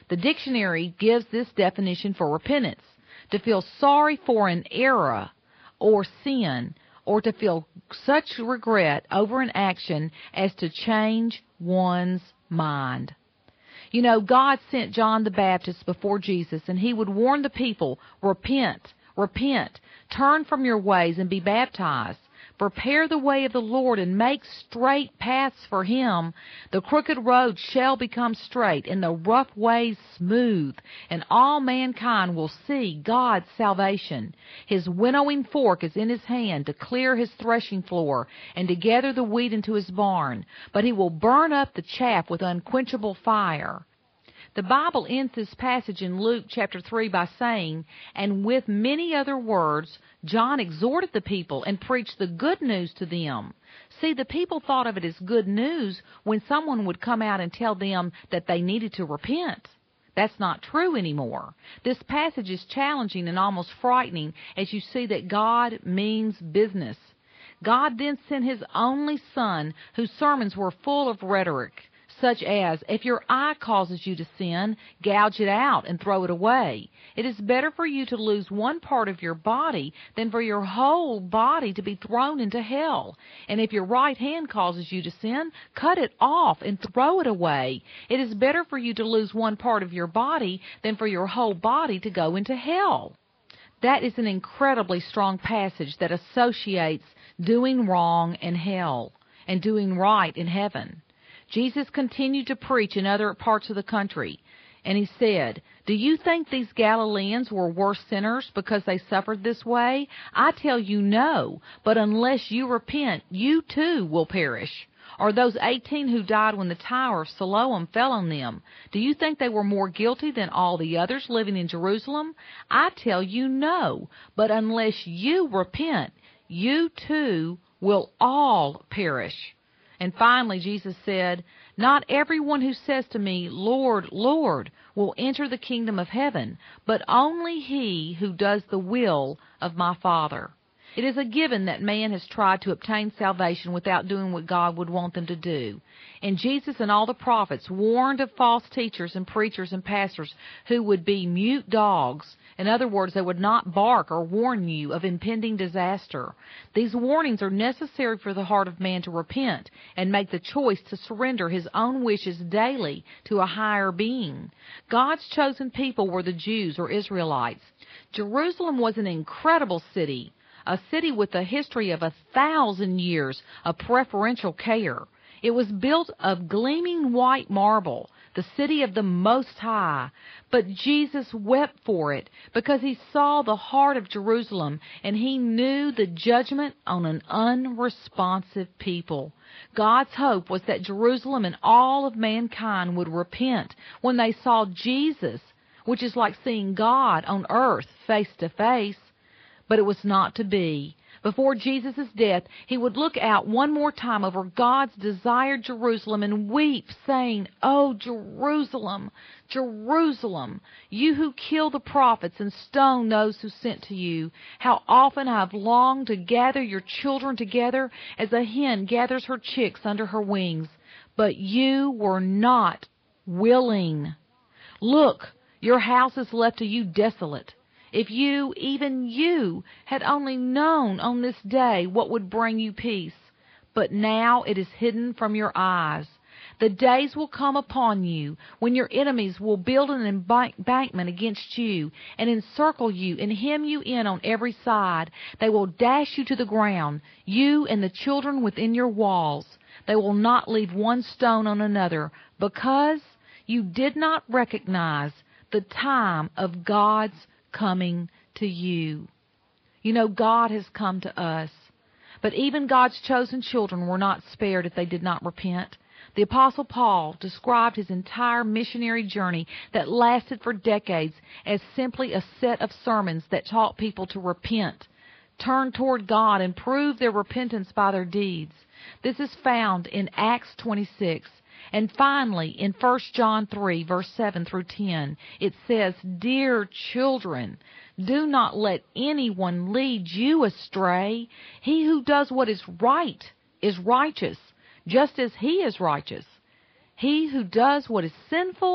The dictionary gives this definition for repentance: to feel sorry for an error or sin, or to feel such regret over an action as to change one's mind. You know, God sent John the Baptist before Jesus, and he would warn the people, repent, repent, turn from your ways and be baptized. Prepare the way of the Lord and make straight paths for him. The crooked road shall become straight and the rough ways smooth, and all mankind will see God's salvation. His winnowing fork is in his hand to clear his threshing floor and to gather the wheat into his barn, but he will burn up the chaff with unquenchable fire. The Bible ends this passage in Luke chapter 3 by saying, and with many other words, John exhorted the people and preached the good news to them. See, the people thought of it as good news when someone would come out and tell them that they needed to repent. That's not true anymore. This passage is challenging and almost frightening as you see that God means business. God then sent his only Son, whose sermons were full of rhetoric, such as, if your eye causes you to sin, gouge it out and throw it away. It is better for you to lose one part of your body than for your whole body to be thrown into hell. And if your right hand causes you to sin, cut it off and throw it away. It is better for you to lose one part of your body than for your whole body to go into hell. That is an incredibly strong passage that associates doing wrong in hell and doing right in heaven. Jesus continued to preach in other parts of the country, and he said, do you think these Galileans were worse sinners because they suffered this way? I tell you no, but unless you repent, you too will perish. Or those 18 who died when the tower of Siloam fell on them, do you think they were more guilty than all the others living in Jerusalem? I tell you no, but unless you repent, you too will all perish. And finally, Jesus said, not everyone who says to me, Lord, Lord, will enter the kingdom of heaven, but only he who does the will of my Father. It is a given that man has tried to obtain salvation without doing what God would want them to do. And Jesus and all the prophets warned of false teachers and preachers and pastors who would be mute dogs. In other words, they would not bark or warn you of impending disaster. These warnings are necessary for the heart of man to repent and make the choice to surrender his own wishes daily to a higher being. God's chosen people were the Jews or Israelites. Jerusalem was an incredible city, a city with a history of 1,000 years of preferential care. It was built of gleaming white marble, the city of the Most High. But Jesus wept for it because he saw the heart of Jerusalem, and he knew the judgment on an unresponsive people. God's hope was that Jerusalem and all of mankind would repent when they saw Jesus, which is like seeing God on earth face to face. But it was not to be. Before Jesus' death, he would look out one more time over God's desired Jerusalem and weep, saying, Oh, Jerusalem, Jerusalem, you who kill the prophets and stone those who sent to you, how often I have longed to gather your children together as a hen gathers her chicks under her wings, but you were not willing. Look, your house is left to you desolate. If you, even you, had only known on this day what would bring you peace. But now it is hidden from your eyes. The days will come upon you when your enemies will build an embankment against you and encircle you and hem you in on every side. They will dash you to the ground, you and the children within your walls. They will not leave one stone on another, because you did not recognize the time of God's coming to you. You know, God has come to us. But even God's chosen children were not spared if they did not repent. The Apostle Paul described his entire missionary journey that lasted for decades as simply a set of sermons that taught people to repent, turn toward God, and prove their repentance by their deeds. This is found in Acts 26. And finally, in 1 John 3, verse 7 through 10, it says, Dear children, do not let anyone lead you astray. He who does what is right is righteous, just as he is righteous. He who does what is sinful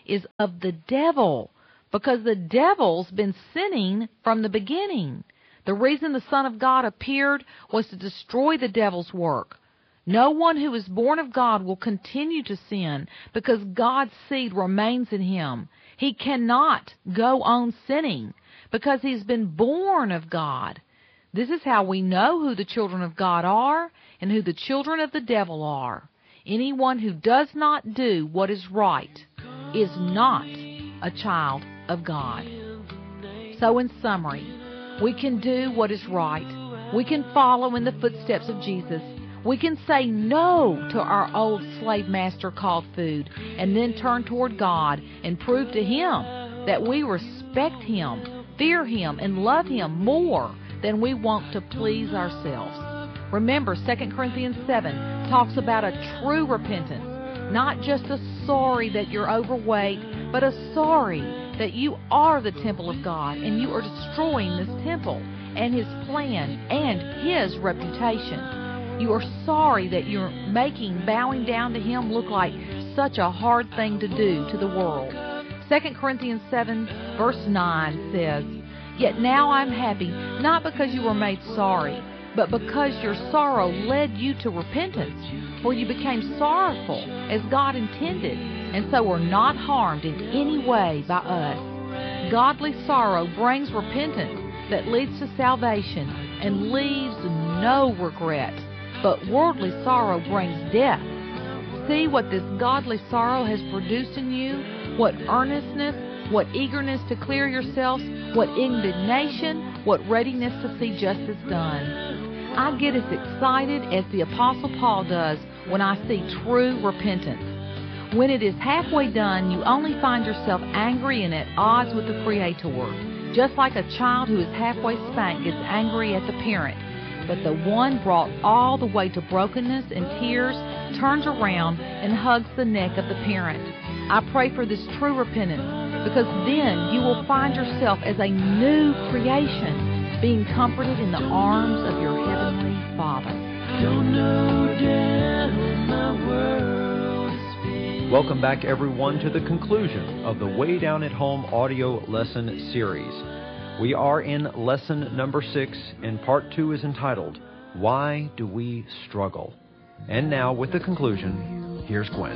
is of the devil, because the devil's been sinning from the beginning. The reason the Son of God appeared was to destroy the devil's work. No one who is born of God will continue to sin because God's seed remains in him. He cannot go on sinning because he's been born of God. This is how we know who the children of God are and who the children of the devil are. Anyone who does not do what is right is not a child of God. So in summary, we can do what is right. We can follow in the footsteps of Jesus. We can say no to our old slave master called food and then turn toward God and prove to Him that we respect Him, fear Him, and love Him more than we want to please ourselves. Remember, 2 Corinthians 7 talks about a true repentance, not just a sorry that you're overweight, but a sorry that you are the temple of God and you are destroying this temple and His plan and His reputation. You are sorry that you're making bowing down to Him look like such a hard thing to do to the world. 2 Corinthians 7 verse 9 says, "Yet now I'm happy, not because you were made sorry, but because your sorrow led you to repentance, for you became sorrowful as God intended, and so were not harmed in any way by us." Godly sorrow brings repentance that leads to salvation and leaves no regret. But worldly sorrow brings death. See what this godly sorrow has produced in you, what earnestness, what eagerness to clear yourselves, what indignation, what readiness to see justice done. I get as excited as the Apostle Paul does when I see true repentance. When it is halfway done, you only find yourself angry and at odds with the Creator, just like a child who is halfway spanked gets angry at the parent. But the one brought all the way to brokenness and tears turns around and hugs the neck of the parent. I pray for this true repentance, because then you will find yourself as a new creation, being comforted in the arms of your Heavenly Father. Welcome back, everyone, to the conclusion of the Way Down at Home audio lesson series. We are in lesson number 6, and part 2 is entitled, Why Do We Struggle? And now, with the conclusion, here's Gwen.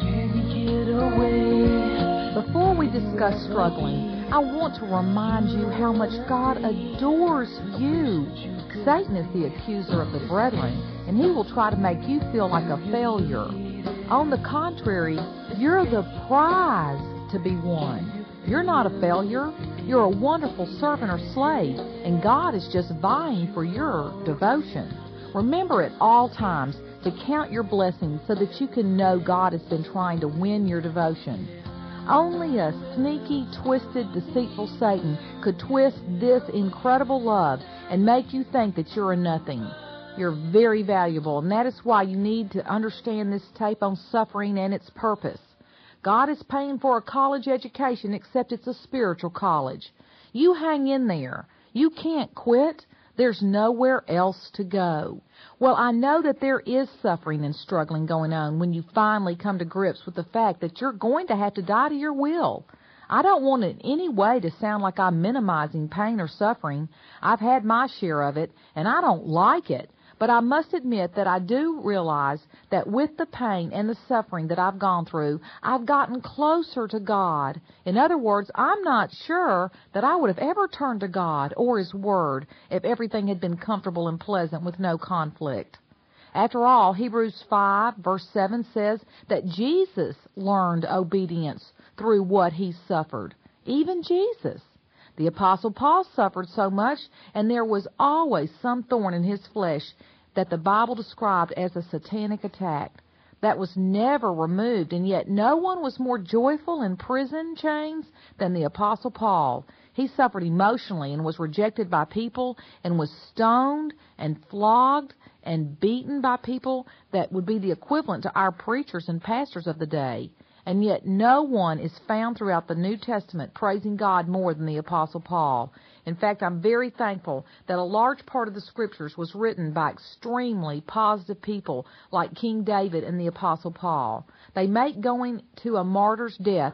Before we discuss struggling, I want to remind you how much God adores you. Satan is the accuser of the brethren, and he will try to make you feel like a failure. On the contrary, you're the prize to be won. You're not a failure. You're a wonderful servant or slave, and God is just vying for your devotion. Remember at all times to count your blessings so that you can know God has been trying to win your devotion. Only a sneaky, twisted, deceitful Satan could twist this incredible love and make you think that you're a nothing. You're very valuable, and that is why you need to understand this tape on suffering and its purpose. God is paying for a college education, except it's a spiritual college. You hang in there. You can't quit. There's nowhere else to go. Well, I know that there is suffering and struggling going on when you finally come to grips with the fact that you're going to have to die to your will. I don't want in any way to sound like I'm minimizing pain or suffering. I've had my share of it, and I don't like it. But I must admit that I do realize that with the pain and the suffering that I've gone through, I've gotten closer to God. In other words, I'm not sure that I would have ever turned to God or His Word if everything had been comfortable and pleasant with no conflict. After all, Hebrews 5 verse 7 says that Jesus learned obedience through what He suffered. Even Jesus. The Apostle Paul suffered so much, and there was always some thorn in his flesh that the Bible described as a satanic attack. That was never removed, and yet no one was more joyful in prison chains than the Apostle Paul. He suffered emotionally and was rejected by people and was stoned and flogged and beaten by people that would be the equivalent to our preachers and pastors of the day. And yet no one is found throughout the New Testament praising God more than the Apostle Paul. In fact, I'm very thankful that a large part of the Scriptures was written by extremely positive people like King David and the Apostle Paul. They make going to a martyr's death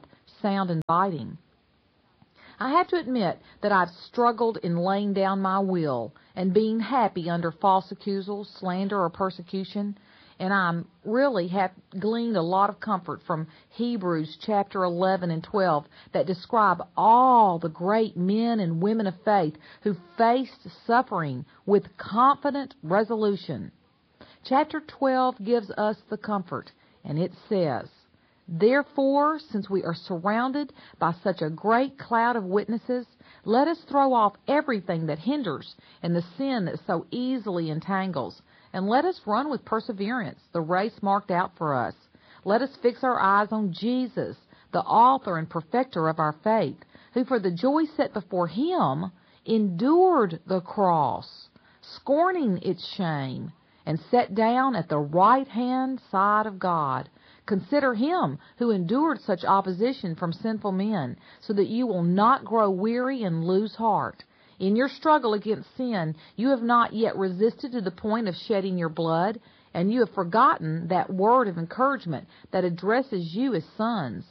sound inviting. I have to admit that I've struggled in laying down my will and being happy under false accusals, slander, or persecution, and I really have gleaned a lot of comfort from Hebrews chapter 11 and 12 that describe all the great men and women of faith who faced suffering with confident resolution. Chapter 12 gives us the comfort, and it says, "Therefore, since we are surrounded by such a great cloud of witnesses, let us throw off everything that hinders and the sin that so easily entangles, and let us run with perseverance the race marked out for us. Let us fix our eyes on Jesus, the author and perfecter of our faith, who for the joy set before him endured the cross, scorning its shame, and sat down at the right-hand side of God. Consider him who endured such opposition from sinful men, so that you will not grow weary and lose heart. In your struggle against sin, you have not yet resisted to the point of shedding your blood, and you have forgotten that word of encouragement that addresses you as sons.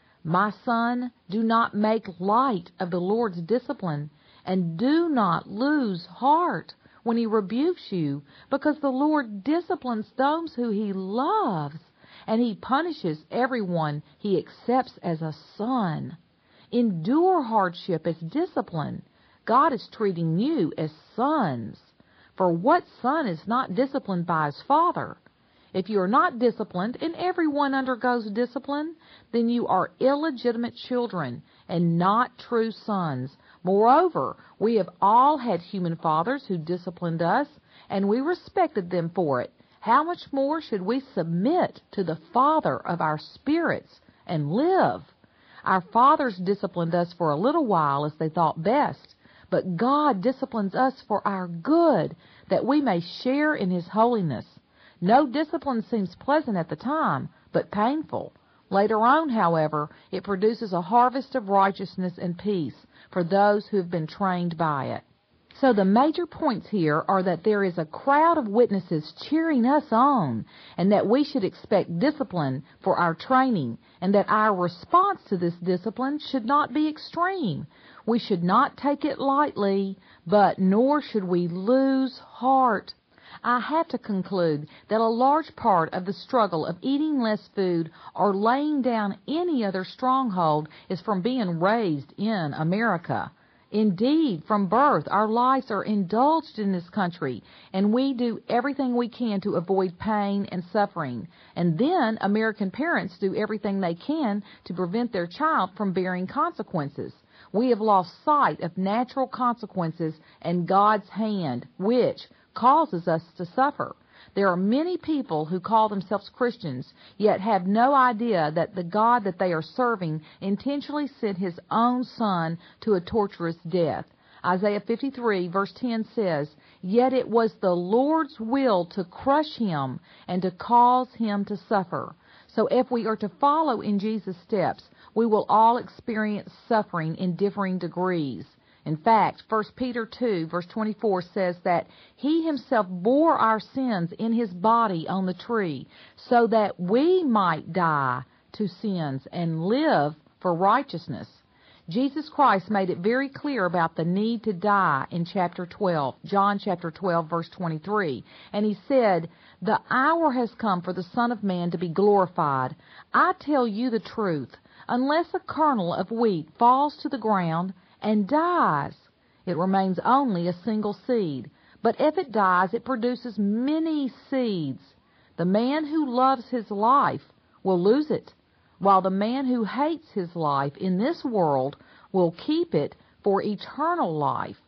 My son, do not make light of the Lord's discipline, and do not lose heart when he rebukes you, because the Lord disciplines those who he loves, and he punishes everyone he accepts as a son. Endure hardship as discipline. God is treating you as sons. For what son is not disciplined by his father? If you are not disciplined, and everyone undergoes discipline, then you are illegitimate children and not true sons. Moreover, we have all had human fathers who disciplined us, and we respected them for it. How much more should we submit to the Father of our spirits and live? Our fathers disciplined us for a little while as they thought best, but God disciplines us for our good, that we may share in his holiness. No discipline seems pleasant at the time, but painful. Later on, however, it produces a harvest of righteousness and peace for those who have been trained by it. So the major points here are that there is a crowd of witnesses cheering us on, and that we should expect discipline for our training, and that our response to this discipline should not be extreme. We should not take it lightly, but nor should we lose heart. I have to conclude that a large part of the struggle of eating less food or laying down any other stronghold is from being raised in America. Indeed, from birth, our lives are indulged in this country, and we do everything we can to avoid pain and suffering. And then American parents do everything they can to prevent their child from bearing consequences. We have lost sight of natural consequences and God's hand, which causes us to suffer. There are many people who call themselves Christians, yet have no idea that the God that they are serving intentionally sent his own Son to a torturous death. Isaiah 53 verse 10 says, "Yet it was the Lord's will to crush him and to cause him to suffer." So if we are to follow in Jesus' steps, we will all experience suffering in differing degrees. In fact, 1 Peter 2, verse 24 says that he himself bore our sins in his body on the tree, so that we might die to sins and live for righteousness. Jesus Christ made it very clear about the need to die in chapter 12, John chapter 12, verse 23. And he said, "The hour has come for the Son of Man to be glorified. I tell you the truth, unless a kernel of wheat falls to the ground and dies, it remains only a single seed. But if it dies, it produces many seeds. The man who loves his life will lose it, while the man who hates his life in this world will keep it for eternal life."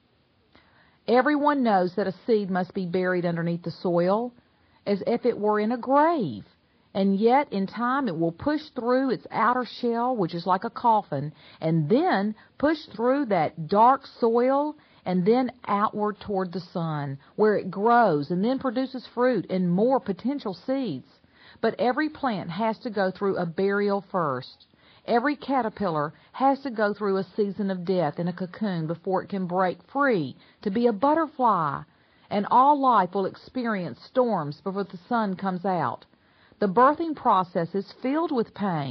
Everyone knows that a seed must be buried underneath the soil, as if it were in a grave. And yet, in time, it will push through its outer shell, which is like a coffin, and then push through that dark soil, and then outward toward the sun, where it grows and then produces fruit and more potential seeds. But every plant has to go through a burial first. Every caterpillar has to go through a season of death in a cocoon before it can break free to be a butterfly. And all life will experience storms before the sun comes out. The birthing process is filled with pain.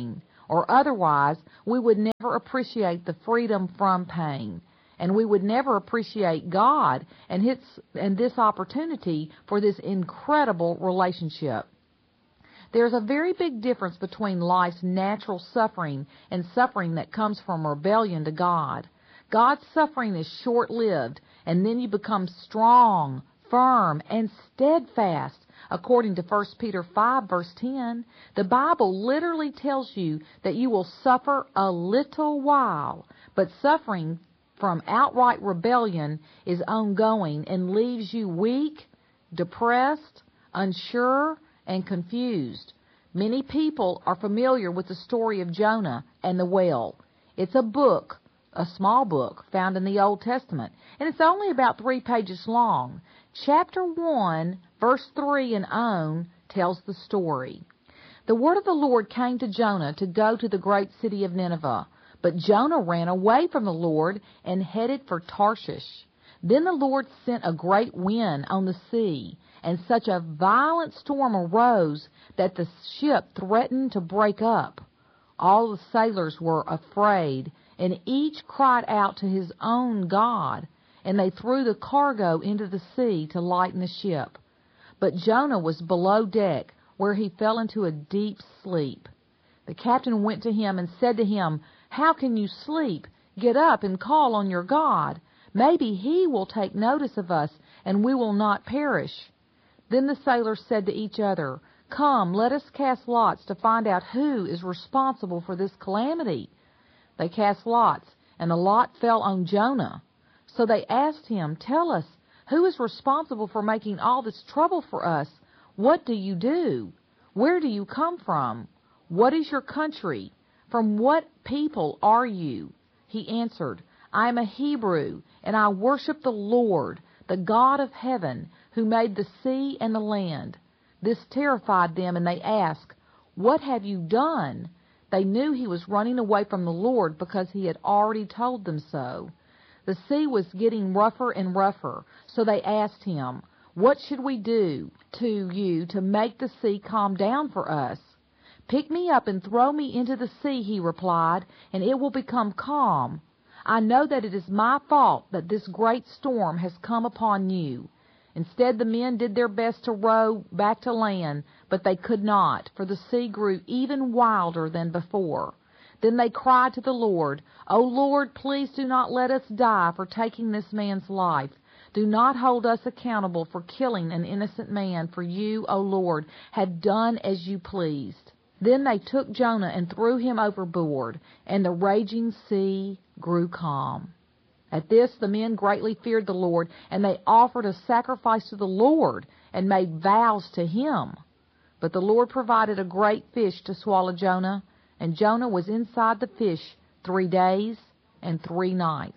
or otherwise we would never appreciate the freedom from pain. And we would never appreciate God and this opportunity for this incredible relationship. There's a very big difference between life's natural suffering and suffering that comes from rebellion to God. God's suffering is short-lived, and then you become strong, firm, and steadfast. According to 1 Peter 5, verse 10, the Bible literally tells you that you will suffer a little while, but suffering from outright rebellion is ongoing and leaves you weak, depressed, unsure, and confused. Many people are familiar with the story of Jonah and the whale. It's a book, a small book, found in the Old Testament, and it's only about 3 pages long. Chapter 1, verse 3 and on tells the story. The word of the Lord came to Jonah to go to the great city of Nineveh, but Jonah ran away from the Lord and headed for Tarshish. Then the Lord sent a great wind on the sea, and such a violent storm arose that the ship threatened to break up. All the sailors were afraid, and each cried out to his own God, and they threw the cargo into the sea to lighten the ship. But Jonah was below deck, where he fell into a deep sleep. The captain went to him and said to him, "How can you sleep? Get up and call on your God. Maybe he will take notice of us, and we will not perish." Then the sailors said to each other, "Come, let us cast lots to find out who is responsible for this calamity." They cast lots, and the lot fell on Jonah. So they asked him, "Tell us, who is responsible for making all this trouble for us? What do you do? Where do you come from? What is your country? From what people are you?" He answered, "I am a Hebrew, and I worship the Lord, the God of heaven, who made the sea and the land." This terrified them, and they asked, "What have you done?" They knew he was running away from the Lord because he had already told them so. The sea was getting rougher and rougher, so they asked him, "What should we do to you to make the sea calm down for us?" "Pick me up and throw me into the sea," he replied, "and it will become calm. I know that it is my fault that this great storm has come upon you." Instead, the men did their best to row back to land, but they could not, for the sea grew even wilder than before. Then they cried to the Lord, "O Lord, please do not let us die for taking this man's life. Do not hold us accountable for killing an innocent man, for you, O Lord, had done as you pleased." Then they took Jonah and threw him overboard, and the raging sea grew calm. At this, the men greatly feared the Lord, and they offered a sacrifice to the Lord and made vows to him. But the Lord provided a great fish to swallow Jonah, and Jonah was inside the fish 3 days and 3 nights.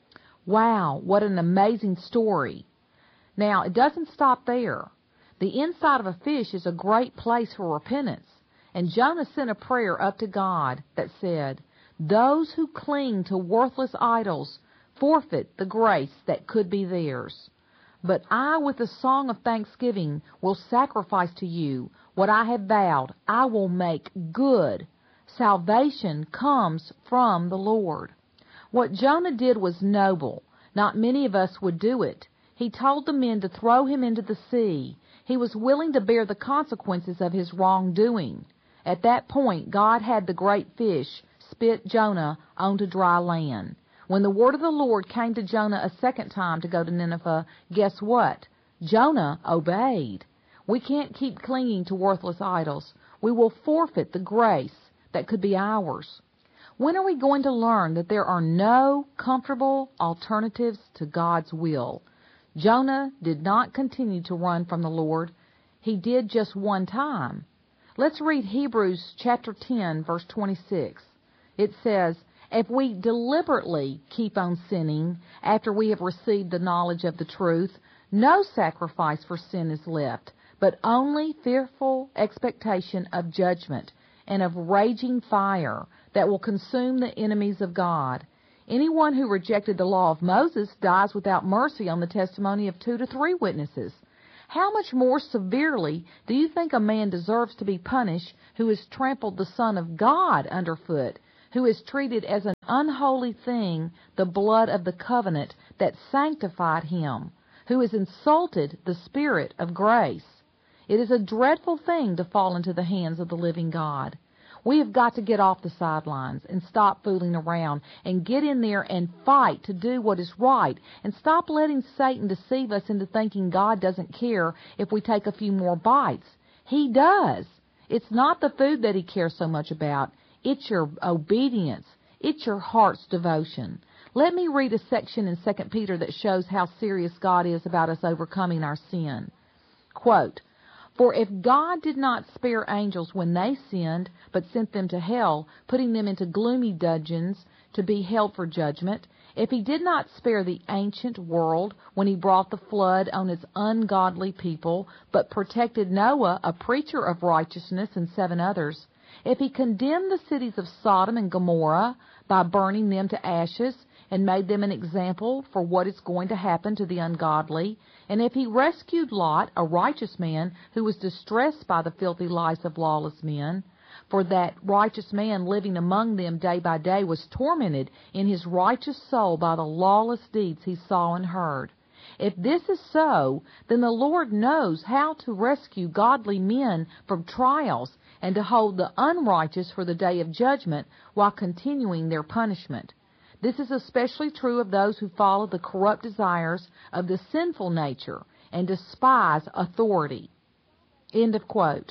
Wow, what an amazing story. Now, it doesn't stop there. The inside of a fish is a great place for repentance, and Jonah sent a prayer up to God that said, "Those who cling to worthless idols forfeit the grace that could be theirs. But I, with a song of thanksgiving, will sacrifice to you what I have vowed. I will make good. Salvation comes from the Lord." What Jonah did was noble. Not many of us would do it. He told the men to throw him into the sea. He was willing to bear the consequences of his wrongdoing. At that point, God had the great fish spit Jonah onto dry land. When the word of the Lord came to Jonah a second time to go to Nineveh, guess what? Jonah obeyed. We can't keep clinging to worthless idols. We will forfeit the grace that could be ours. When are we going to learn that there are no comfortable alternatives to God's will? Jonah did not continue to run from the Lord. He did just one time. Let's read Hebrews chapter 10, verse 26. It says, "If we deliberately keep on sinning after we have received the knowledge of the truth, no sacrifice for sin is left, but only fearful expectation of judgment and of raging fire that will consume the enemies of God. Anyone who rejected the law of Moses dies without mercy on the testimony of 2 to 3 witnesses. How much more severely do you think a man deserves to be punished who has trampled the Son of God underfoot, who has treated as an unholy thing the blood of the covenant that sanctified him, who has insulted the Spirit of grace? It is a dreadful thing to fall into the hands of the living God. We have got to get off the sidelines and stop fooling around and get in there and fight to do what is right, and stop letting Satan deceive us into thinking God doesn't care if we take a few more bites. He does. It's not the food that he cares so much about. It's your obedience. It's your heart's devotion. Let me read a section in 2 Peter that shows how serious God is about us overcoming our sin. Quote, "For if God did not spare angels when they sinned, but sent them to hell, putting them into gloomy dungeons to be held for judgment, if he did not spare the ancient world when he brought the flood on its ungodly people, but protected Noah, a preacher of righteousness, and 7 others, if he condemned the cities of Sodom and Gomorrah by burning them to ashes, and made them an example for what is going to happen to the ungodly, and if he rescued Lot, a righteous man who was distressed by the filthy lives of lawless men, for that righteous man living among them day by day was tormented in his righteous soul by the lawless deeds he saw and heard. If this is so, then the Lord knows how to rescue godly men from trials and to hold the unrighteous for the day of judgment while continuing their punishment. This is especially true of those who follow the corrupt desires of the sinful nature and despise authority." End of quote.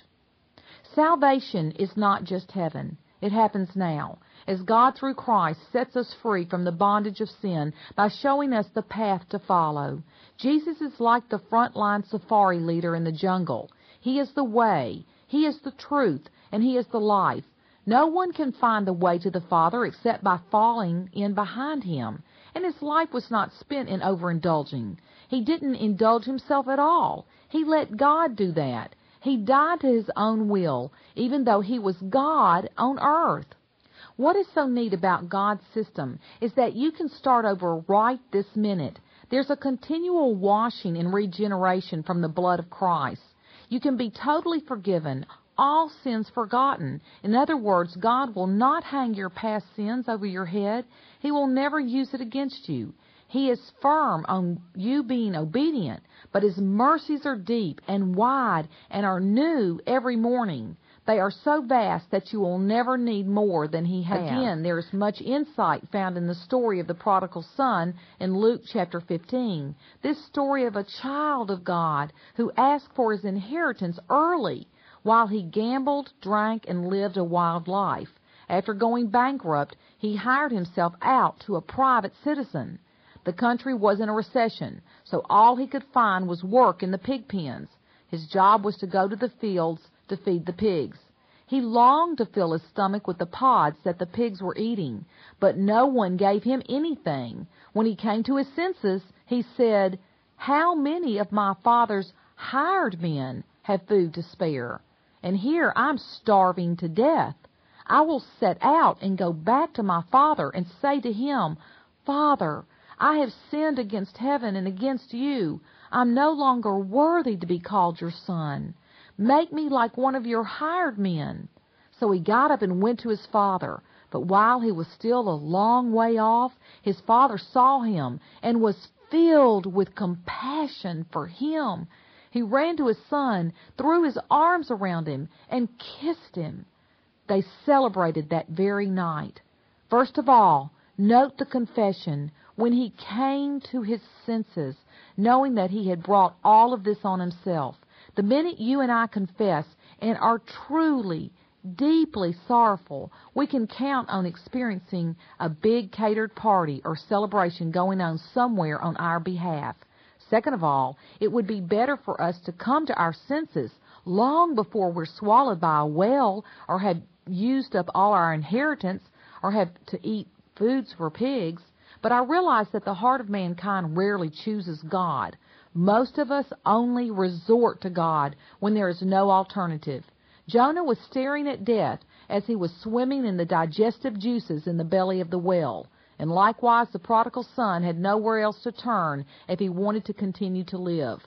Salvation is not just heaven. It happens now, as God through Christ sets us free from the bondage of sin by showing us the path to follow. Jesus is like the frontline safari leader in the jungle. He is the way, He is the truth, and He is the life. No one can find the way to the Father except by falling in behind Him. And His life was not spent in overindulging. He didn't indulge Himself at all. He let God do that. He died to His own will, even though He was God on earth. What is so neat about God's system is that you can start over right this minute. There's a continual washing and regeneration from the blood of Christ. You can be totally forgiven, all sins forgotten. In other words, God will not hang your past sins over your head. He will never use it against you. He is firm on you being obedient, but His mercies are deep and wide and are new every morning. They are so vast that you will never need more than He has. Again, there is much insight found in the story of the prodigal son in Luke chapter 15. This story of a child of God who asked for his inheritance early, while he gambled, drank, and lived a wild life. After going bankrupt, he hired himself out to a private citizen. The country was in a recession, so all he could find was work in the pig pens. His job was to go to the fields to feed the pigs. He longed to fill his stomach with the pods that the pigs were eating, but no one gave him anything. When he came to his senses, he said, "How many of my father's hired men have food to spare? And here I'm starving to death. I will set out and go back to my father and say to him, 'Father, I have sinned against heaven and against you. I'm no longer worthy to be called your son. Make me like one of your hired men.' So he got up and went to his father. But while he was still a long way off, his father saw him and was filled with compassion for him. He ran to his son, threw his arms around him, and kissed him. They celebrated that very night. First of all, note the confession. When he came to his senses, knowing that he had brought all of this on himself, the minute you and I confess and are truly, deeply sorrowful, we can count on experiencing a big catered party or celebration going on somewhere on our behalf. Second of all, it would be better for us to come to our senses long before we're swallowed by a whale or have used up all our inheritance or have to eat foods for pigs. But I realize that the heart of mankind rarely chooses God. Most of us only resort to God when there is no alternative. Jonah was staring at death as he was swimming in the digestive juices in the belly of the whale. And likewise, the prodigal son had nowhere else to turn if he wanted to continue to live.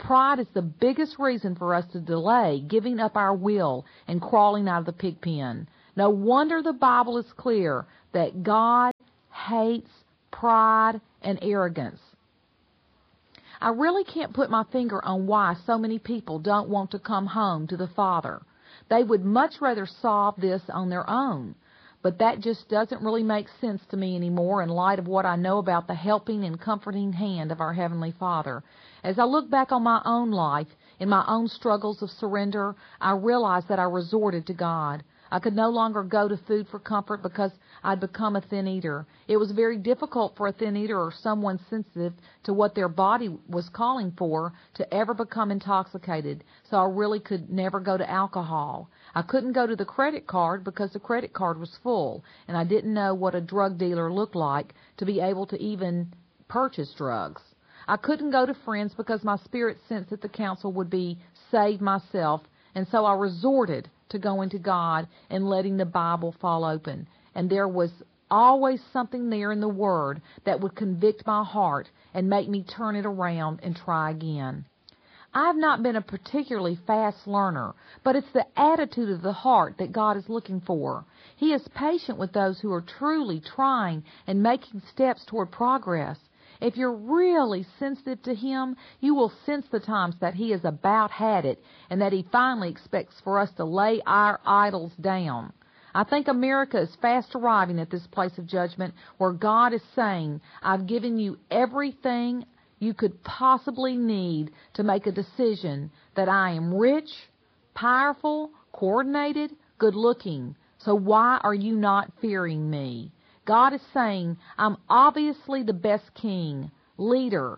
Pride is the biggest reason for us to delay giving up our will and crawling out of the pig pen. No wonder the Bible is clear that God hates pride and arrogance. I really can't put my finger on why so many people don't want to come home to the Father. They would much rather solve this on their own. But that just doesn't really make sense to me anymore in light of what I know about the helping and comforting hand of our Heavenly Father. As I look back on my own life, in my own struggles of surrender, I realize that I resorted to God. I could no longer go to food for comfort because I'd become a thin eater. It was very difficult for a thin eater or someone sensitive to what their body was calling for to ever become intoxicated, so I really could never go to alcohol. I couldn't go to the credit card because the credit card was full, and I didn't know what a drug dealer looked like to be able to even purchase drugs. I couldn't go to friends because my spirit sensed that the counsel would be save myself, and so I resorted to going to God and letting the Bible fall open. And there was always something there in the Word that would convict my heart and make me turn it around and try again. I have not been a particularly fast learner, but it's the attitude of the heart that God is looking for. He is patient with those who are truly trying and making steps toward progress. If you're really sensitive to Him, you will sense the times that He is about had it and that He finally expects for us to lay our idols down. I think America is fast arriving at this place of judgment where God is saying, I've given you everything you could possibly need to make a decision that I am rich, powerful, coordinated, good-looking. So why are you not fearing me? God is saying, I'm obviously the best king, leader,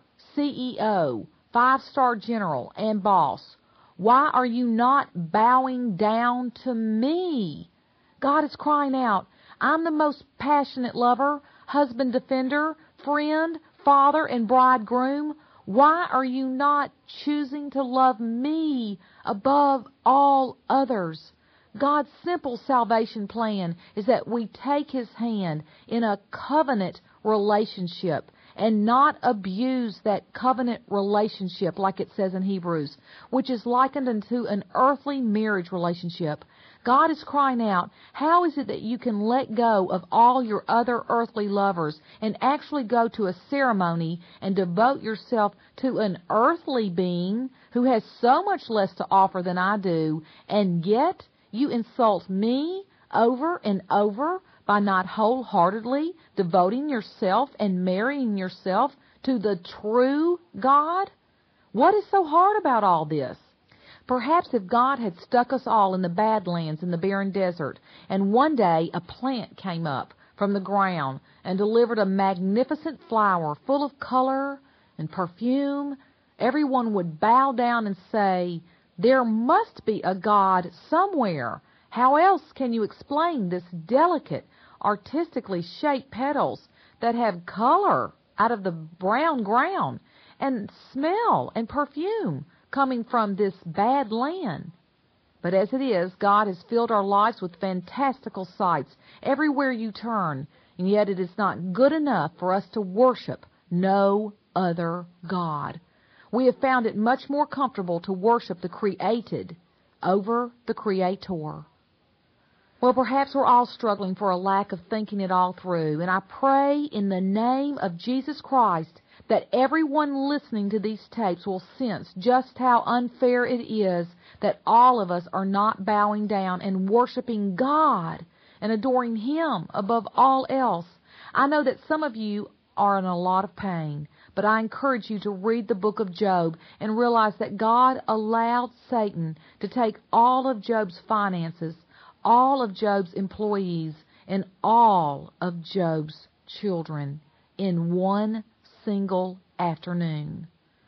CEO, 5-star general, and boss. Why are you not bowing down to me? God is crying out, I'm the most passionate lover, husband defender, friend, father, and bridegroom. Why are you not choosing to love me above all others? God's simple salvation plan is that we take His hand in a covenant relationship and not abuse that covenant relationship like it says in Hebrews, which is likened unto an earthly marriage relationship. God is crying out, how is it that you can let go of all your other earthly lovers and actually go to a ceremony and devote yourself to an earthly being who has so much less to offer than I do, and yet you insult me over and over by not wholeheartedly devoting yourself and marrying yourself to the true God? What is so hard about all this? Perhaps if God had stuck us all in the Badlands in the barren desert, and one day a plant came up from the ground and delivered a magnificent flower full of color and perfume, everyone would bow down and say, there must be a God somewhere. How else can you explain this delicate, artistically shaped petals that have color out of the brown ground and smell and perfume coming from this bad land? But as it is, God has filled our lives with fantastical sights everywhere you turn, and yet it is not good enough for us to worship no other God. We have found it much more comfortable to worship the created over the Creator. Well, perhaps we're all struggling for a lack of thinking it all through, and I pray in the name of Jesus Christ that everyone listening to these tapes will sense just how unfair it is that all of us are not bowing down and worshiping God and adoring Him above all else. I know that some of you are in a lot of pain, but I encourage you to read the book of Job and realize that God allowed Satan to take all of Job's finances, all of Job's employees, and all of Job's children in one single afternoon.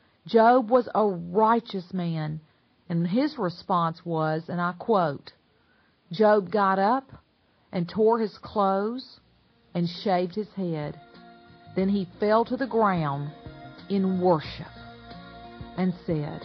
Job was a righteous man, and his response was, and I quote, Job got up and tore his clothes and shaved his head. Then he fell to the ground in worship and said,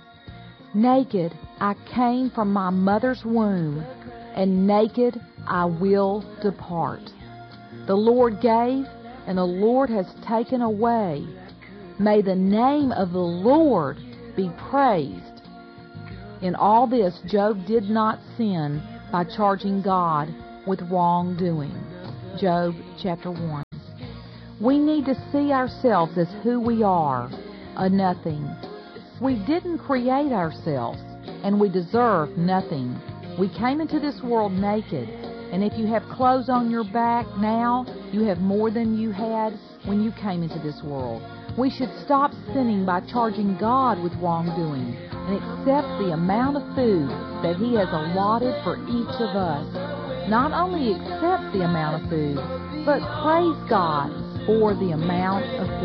naked I came from my mother's womb, and naked I will depart. The Lord gave, and the Lord has taken away. May the name of the Lord be praised. In all this, Job did not sin by charging God with wrongdoing. Job chapter 1. We need to see ourselves as who we are, a nothing. We didn't create ourselves, and we deserve nothing. We came into this world naked, and if you have clothes on your back now, you have more than you had when you came into this world. We should stop sinning by charging God with wrongdoing and accept the amount of food that He has allotted for each of us. Not only accept the amount of food, but praise God for the amount of food.